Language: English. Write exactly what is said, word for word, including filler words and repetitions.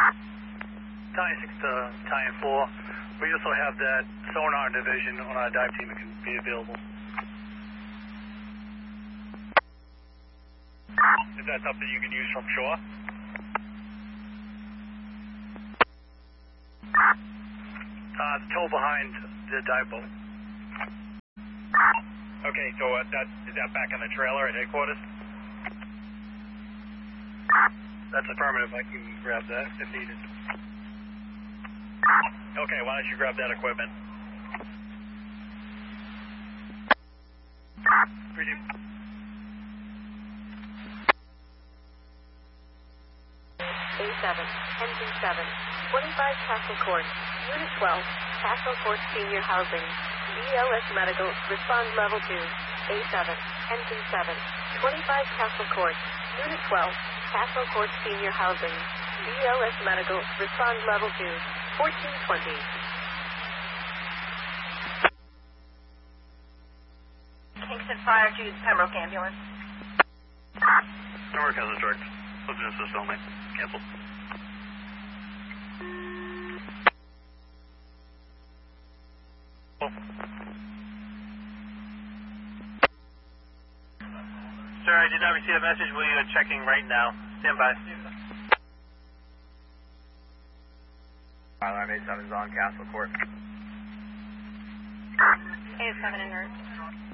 Battalion six to Battalion four. We also have that sonar division on our dive team that can be available. Is that something you can use from shore? Uh, the tow behind the dive boat. Okay, so uh, that, is that back in the trailer at headquarters? That's affirmative. I can grab that if needed. Okay, why don't you grab that equipment? Appreciate it. A seven, Engine seven, twenty-five Castle Court, Unit twelve, Castle Court Senior Housing, B L S Medical, respond level two. A seven, Engine seven, twenty-five Castle Court, Unit twelve, Castle Court Senior Housing, B L S Medical, respond level two, fourteen twenty. Kingston Fire, choose Pembroke Ambulance. Newark has a direct. Looking at this only. Cancel. Sir, I did not receive a message. We are checking right now. Stand by. Alarm A seven is on Castle Court. A seven in route.